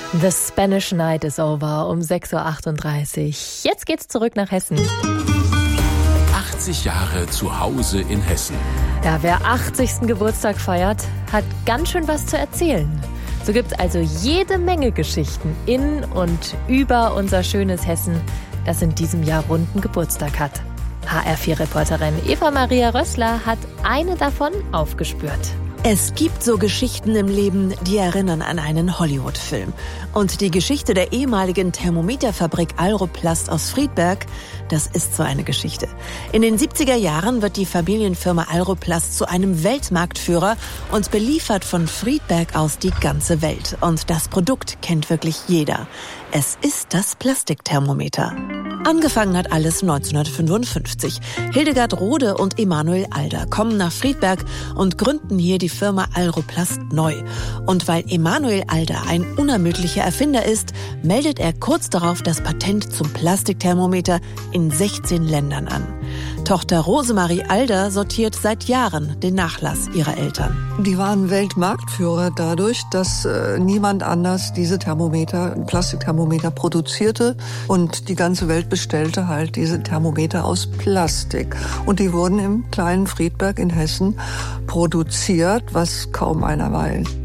The Spanish Night is over um 6.38 Uhr. Jetzt geht's zurück nach Hessen. 80 Jahre zu Hause in Hessen. Ja, wer 80. Geburtstag feiert, hat ganz schön was zu erzählen. So gibt's also jede Menge Geschichten in und über unser schönes Hessen, das in diesem Jahr runden Geburtstag hat. HR4-Reporterin Eva-Maria Rössler hat eine davon aufgespürt. Es gibt so Geschichten im Leben, die erinnern an einen Hollywood-Film. Und die Geschichte der ehemaligen Thermometerfabrik Alroplast aus Friedberg, das ist so eine Geschichte. In den 70er Jahren wird die Familienfirma Alroplast zu einem Weltmarktführer und beliefert von Friedberg aus die ganze Welt. Und das Produkt kennt wirklich jeder. Es ist das Plastikthermometer. Angefangen hat alles 1955. Hildegard Rode und Emanuel Alder kommen nach Friedberg und gründen hier die Firma Alroplast neu. Und weil Emanuel Alder ein unermüdlicher Erfinder ist, meldet er kurz darauf das Patent zum Plastikthermometer in 16 Ländern an. Tochter Rosemarie Alder sortiert seit Jahren den Nachlass ihrer Eltern. Die waren Weltmarktführer dadurch, dass niemand anders diese Plastikthermometer produzierte und die ganze Welt bestellte halt diese Thermometer aus Plastik. Und die wurden im kleinen Friedberg in Hessen produziert, was kaum einer weiß.